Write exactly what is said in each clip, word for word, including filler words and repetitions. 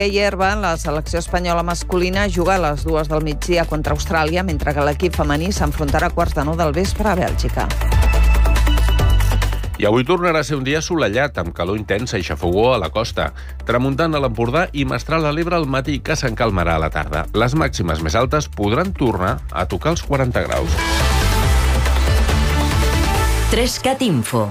Hierba, la selecció espanyola masculina juga a les dues del migdia contra Austràlia, mentre que l'equip femení s'enfrontarà a quarts de nou del vespre a Bèlgica. I avui tornarà a ser un dia assolellat, amb calor intensa i xafogó a la costa. Tramuntana a l'Empordà i Mestral a l'Ebre al matí, que s'encalmarà a la tarda. Les màximes més altes podran tornar a tocar els quaranta graus. Trescat Info.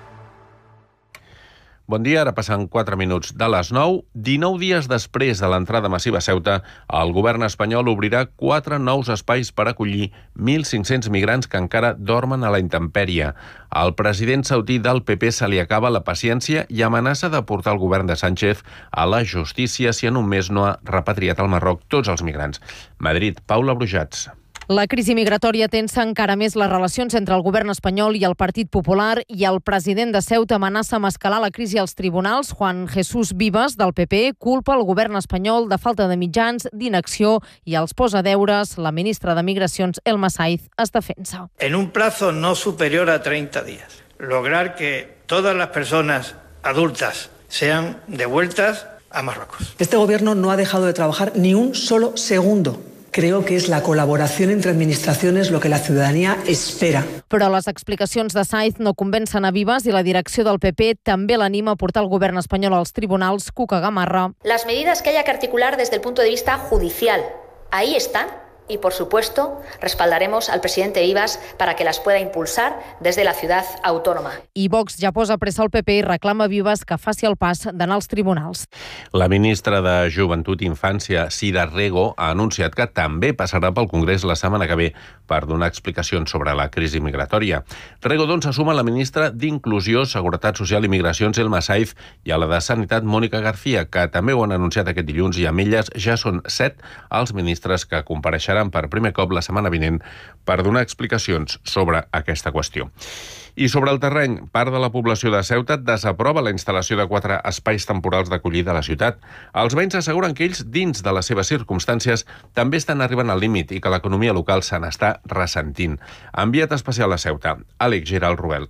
Bon dia, ara passen quatre minuts de les nou. dinou dies després de l'entrada massiva a Ceuta, el govern espanyol obrirà quatre nous espais per acollir mil cinc-cents migrants que encara dormen a la intempèrie. Al president saudí del P P se li acaba la paciència i amenaça de portar el govern de Sánchez a la justícia si en un mes no ha repatriat al Marroc tots els migrants. Madrid, Paula Brujats. La crisi migratòria tensa encara més les relacions entre el govern espanyol i el Partit Popular i el president de Ceuta amenaça amb escalar la crisi als tribunals. Juan Jesús Vives, del P P, culpa el govern espanyol de falta de mitjans, d'inacció i els posa deures. La ministra de Migracions, Elma Saiz, es defensa. En un plazo no superior a treinta días, lograr que todas las personas adultas sean devueltas a Marruecos. Este gobierno no ha dejado de trabajar ni un solo segundo. Creo que es la colaboración entre administraciones lo que la ciudadanía espera. Però les explicacions de Saiz no convencen a Vives i la direcció del P P també l'anima a portar el govern espanyol als tribunals. Cuca Gamarra. Las medidas que haya que articular desde el punto de vista judicial, ahí están. Y, por supuesto, respaldaremos al presidente Vives para que las pueda impulsar desde la ciudad autónoma. I Vox ja posa pressa al P P i reclama a Vives que faci el pas d'anar als tribunals. La ministra de Joventut i Infància, Sira Rego, ha anunciat que també passarà pel Congrés la setmana que ve per donar explicacions sobre la crisi migratòria. Rego, doncs, s'assuma la ministra d'Inclusió, Seguretat Social i Migracions, Elma Saiz, i a la de Sanitat, Mònica García, que també ho han anunciat aquest dilluns, i amb elles ja són set els ministres que compareixeran per primer cop la setmana vinent per donar explicacions sobre aquesta qüestió. I sobre el terreny, part de la població de Ceuta desaprova la instal·lació de quatre espais temporals d'acollida a la ciutat. Els veïns asseguren que ells, dins de les seves circumstàncies, també estan arribant al límit i que l'economia local se n'està ressentint. Enviat especial a Ceuta, Àlex Giral Rubel.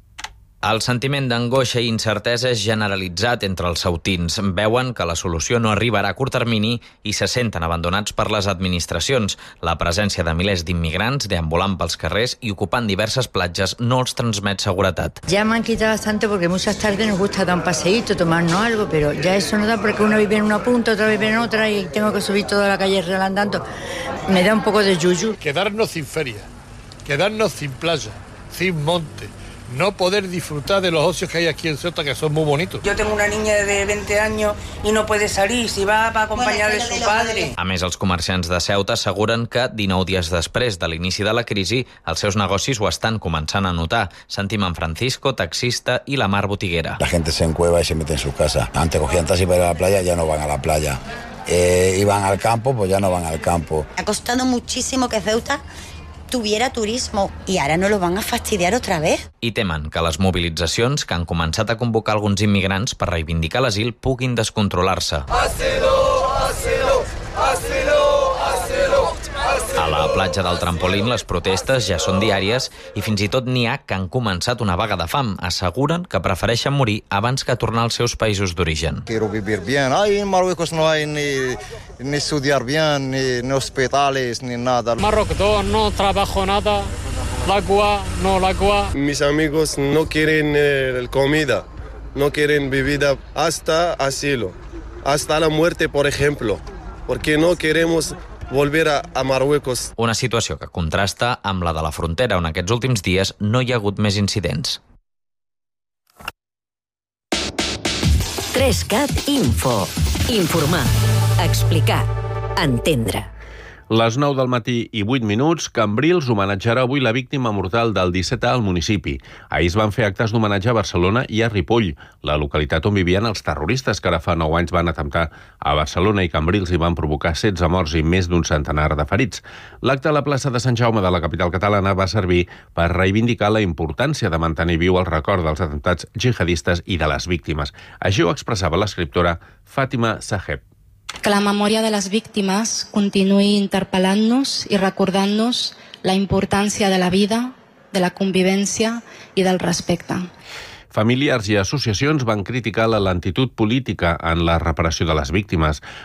El sentiment d'angoixa i incertesa és generalitzat entre els ceutins. Veuen que la solució no arribarà a curt termini i se senten abandonats per les administracions. La presència de milers d'immigrants deambulant pels carrers i ocupant diverses platges no els transmet seguretat. Ya me han quitado bastante porque muchas tardes nos gusta dar un paseíto, tomarnos algo, pero ya eso no da porque uno vive en una punta, otra vive en otra y tengo que subir toda la calle andando. Me da un poco de yuyu. Quedarnos sin feria, quedarnos sin playa, sin monte. No poder disfrutar de los ocios que hay aquí en Ceuta, que son muy bonitos. Yo tengo una niña de veinte años y no puede salir, si va para acompañar de su padre. A més, els comerciants de Ceuta asseguren que dinou dies després de l'inici de la crisi, els seus negocis ho estan començant a notar. Sentim en Francisco, taxista, i la Mar, botiguera. La gente se encueva y se mete en su casa. Antes cogían taxi para ir a la playa, ya no van a la playa. Eh, iban al campo, pues ya no van al campo. Ha costado muchísimo que Ceuta tuviera turismo i ara no lo van a fastidiar otra vez. I temen que les mobilitzacions que han començat a convocar alguns immigrants per reivindicar l'asil puguin descontrolar-se. Asilo, asilo, asilo, asilo. A la platja del Trampolín les protestes ja són diàries i fins i tot n'hi ha que han començat una vaga de fam. Asseguren que prefereixen morir abans que tornar als seus països d'origen. Quiero vivir bien. Ahí en Marruecos no hay ni, ni estudiar bien, ni, ni hospitales, ni nada. Marruecos no trabajo nada, la agua, no la agua. Mis amigos no quieren eh, comida, no quieren bebida hasta asilo, hasta la muerte, por ejemplo, porque no queremos volver a, a Marruecos. Una situació que contrasta amb la de la frontera, on aquests últims dies no hi ha hagut més incidents. Trescat Info. Informar, explicar, entendre. Les nou del matí i vuit minuts, Cambrils homenatjarà avui la víctima mortal del disset A al municipi. Ahir es van fer actes d'homenatge a Barcelona i a Ripoll, la localitat on vivien els terroristes que ara fa nou anys van atemptar a Barcelona i Cambrils i van provocar setze morts i més d'un centenar de ferits. L'acte a la plaça de Sant Jaume de la capital catalana va servir per reivindicar la importància de mantenir viu el record dels atemptats jihadistes i de les víctimes. Així ho expressava l'escriptora Fàtima Saheb. Que la memòria de les víctimes continuï interpel·lant-nos i recordant-nos la importància de la vida, de la convivència i del respecte. Familiars i associacions van criticar la lentitud política en la reparació de les víctimes.